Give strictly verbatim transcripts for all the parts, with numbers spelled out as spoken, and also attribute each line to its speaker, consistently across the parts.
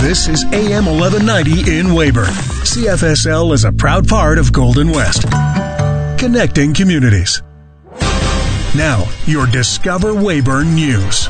Speaker 1: This is A M eleven ninety in Weyburn. C F S L is a proud part of Golden West. Connecting communities. Now, your Discover Weyburn News.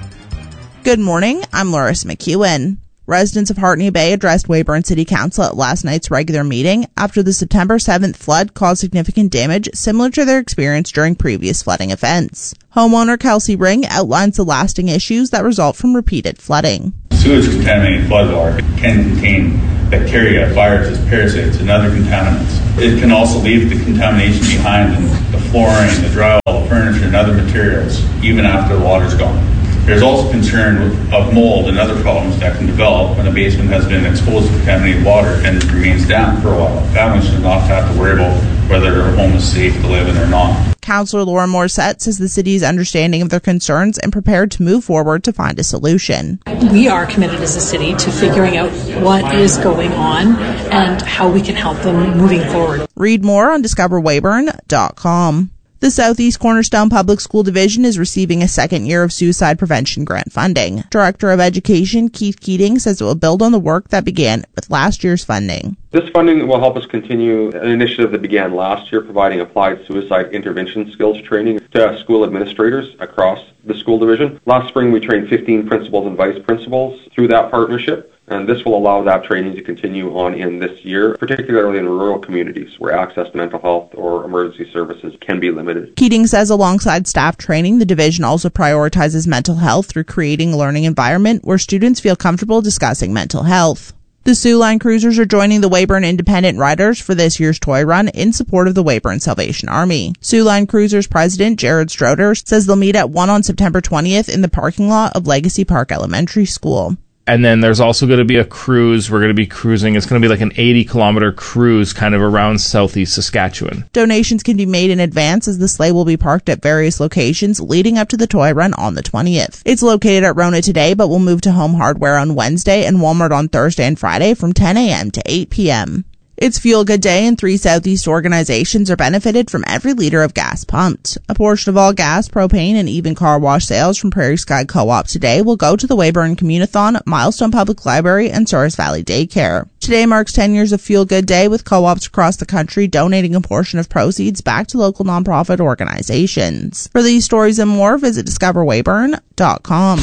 Speaker 2: Good morning, I'm Loris McEwen. Residents of Hartney Bay addressed Weyburn City Council at last night's regular meeting after the September seventh flood caused significant damage similar to their experience during previous flooding events. Homeowner Kelsey Ring outlines the lasting issues that result from repeated flooding.
Speaker 3: Sewage-contaminated floodwater can contain bacteria, viruses, parasites, and other contaminants. It can also leave the contamination behind in the flooring, the drywall, the furniture, and other materials, even after the water's gone. There's also concern of mold and other problems that can develop when a basement has been exposed to contaminated water and remains damp for a while. Families should not have to worry about whether their home is safe to live in or not.
Speaker 2: Councillor Laura Morissette says the city is understanding of their concerns and prepared to move forward to find a solution.
Speaker 4: We are committed as a city to figuring out what is going on and how we can help them moving forward.
Speaker 2: Read more on discover weyburn dot com. The Southeast Cornerstone Public School Division is receiving a second year of suicide prevention grant funding. Director of Education Keith Keating says it will build on the work that began with last year's funding.
Speaker 5: This funding will help us continue an initiative that began last year, providing applied suicide intervention skills training to school administrators across the school division. Last spring, we trained fifteen principals and vice principals through that partnership. And this will allow that training to continue on in this year, particularly in rural communities where access to mental health or emergency services can be limited.
Speaker 2: Keating says alongside staff training, the division also prioritizes mental health through creating a learning environment where students feel comfortable discussing mental health. The Sioux Line Cruisers are joining the Weyburn Independent Riders for this year's toy run in support of the Weyburn Salvation Army. Sioux Line Cruisers President Jared Stroder says they'll meet at one on September twentieth in the parking lot of Legacy Park Elementary School.
Speaker 6: And then there's also going to be a cruise. We're going to be cruising. It's going to be like an eighty kilometer cruise kind of around southeast Saskatchewan.
Speaker 2: Donations can be made in advance as the sleigh will be parked at various locations leading up to the toy run on the twentieth. It's located at Rona today, but will move to Home Hardware on Wednesday and Walmart on Thursday and Friday from ten a.m. to eight p.m. It's Fuel Good Day, and three Southeast organizations are benefited from every liter of gas pumped. A portion of all gas, propane, and even car wash sales from Prairie Sky Co-op today will go to the Weyburn Communathon, Milestone Public Library, and Souris Valley Daycare. Today marks ten years of Fuel Good Day, with co-ops across the country donating a portion of proceeds back to local nonprofit organizations. For these stories and more, visit discover weyburn dot com.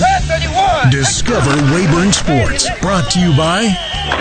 Speaker 1: Discover Weyburn Sports, brought to you by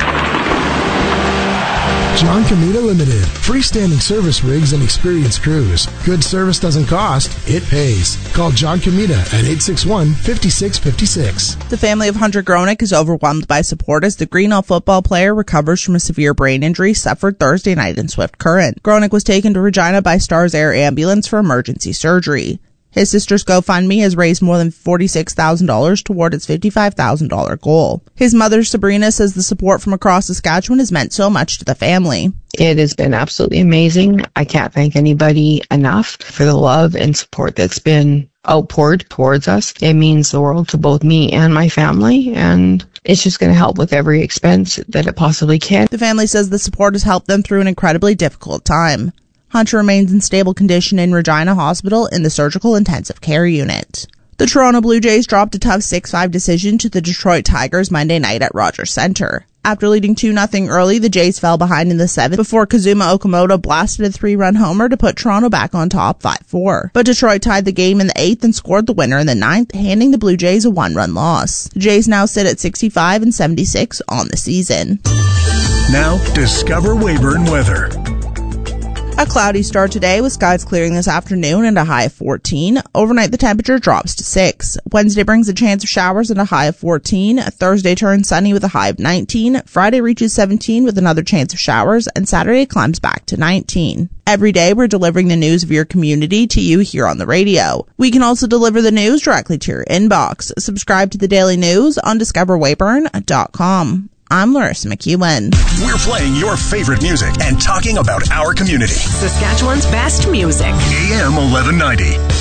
Speaker 7: John Comita Limited. Freestanding service rigs and experienced crews. Good service doesn't cost, it pays. Call John Comita at eight six one, five six five six.
Speaker 2: The family of Hunter Gronick is overwhelmed by support as the Greenell football player recovers from a severe brain injury suffered Thursday night in Swift Current. Gronick was taken to Regina by Stars Air Ambulance for emergency surgery. His sister's GoFundMe has raised more than forty-six thousand dollars toward its fifty-five thousand dollars goal. His mother, Sabrina, says the support from across Saskatchewan has meant so much to the family.
Speaker 8: It has been absolutely amazing. I can't thank anybody enough for the love and support that's been outpoured towards us. It means the world to both me and my family, and it's just going to help with every expense that it possibly can.
Speaker 2: The family says the support has helped them through an incredibly difficult time. Hunter remains in stable condition in Regina Hospital in the surgical intensive care unit. The Toronto Blue Jays dropped a tough six five decision to the Detroit Tigers Monday night at Rogers Centre. After leading two nothing early, the Jays fell behind in the seventh before Kazuma Okamoto blasted a three-run homer to put Toronto back on top five four. But Detroit tied the game in the eighth and scored the winner in the ninth, handing the Blue Jays a one-run loss. The Jays now sit at sixty-five and seventy-six on the season.
Speaker 1: Now, Discover Weyburn weather.
Speaker 2: A cloudy start today with skies clearing this afternoon and a high of fourteen. Overnight, the temperature drops to six. Wednesday brings a chance of showers and a high of fourteen. Thursday turns sunny with a high of nineteen. Friday reaches seventeen with another chance of showers, and Saturday climbs back to nineteen. Every day, we're delivering the news of your community to you here on the radio. We can also deliver the news directly to your inbox. Subscribe to the daily news on discover weyburn dot com. I'm Larissa McEwen.
Speaker 1: We're playing your favorite music and talking about our community.
Speaker 9: Saskatchewan's best music.
Speaker 1: A M eleven ninety.